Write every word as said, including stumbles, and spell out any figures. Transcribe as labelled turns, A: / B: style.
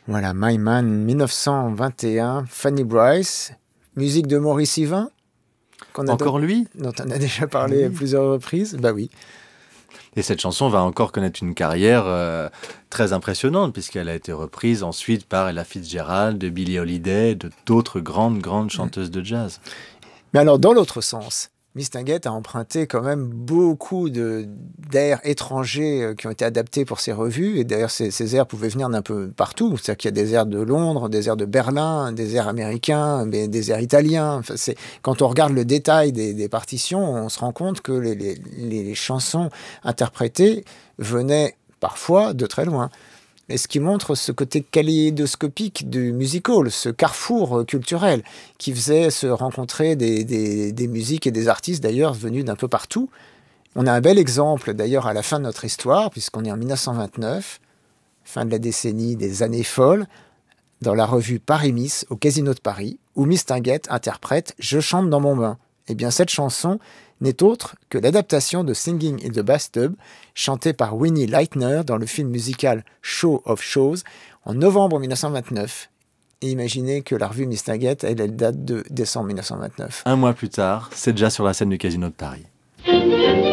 A: Voilà, My Man, mille neuf cent vingt et un, Fanny Brice, musique de Maurice Yvain.
B: Qu'on a Encore
A: do-
B: lui
A: Dont on a déjà parlé
B: oui.
A: à plusieurs reprises. Bah oui.
B: Et cette chanson va encore connaître une carrière euh, très impressionnante, puisqu'elle a été reprise ensuite par Ella Fitzgerald, de Billie Holiday, de d'autres grandes, grandes chanteuses de jazz.
A: Mais alors, dans l'autre sens, Mistinguett a emprunté quand même beaucoup de, d'airs étrangers euh, qui ont été adaptés pour ses revues. Et d'ailleurs, ces, ces airs pouvaient venir d'un peu partout. C'est-à-dire qu'il y a des airs de Londres, des airs de Berlin, des airs américains, mais des airs italiens. Enfin, c'est, quand on regarde le détail des, des partitions, on se rend compte que les, les, les chansons interprétées venaient parfois de très loin. Et ce qui montre ce côté kaléidoscopique du musical, ce carrefour culturel qui faisait se rencontrer des, des, des musiques et des artistes d'ailleurs venus d'un peu partout. On a un bel exemple d'ailleurs à la fin de notre histoire, puisqu'on est en mille neuf cent vingt-neuf, fin de la décennie des années folles, dans la revue Paris Miss au Casino de Paris, où Mistinguett interprète « Je chante dans mon bain ». Eh bien cette chanson n'est autre que l'adaptation de Singing in the Bathtub, chantée par Winnie Leitner dans le film musical Show of Shows en novembre mille neuf cent vingt-neuf. Et imaginez que la revue Mistinguett, elle, elle date de décembre mille neuf cent vingt-neuf.
B: Un mois plus tard, c'est déjà sur la scène du Casino de Paris.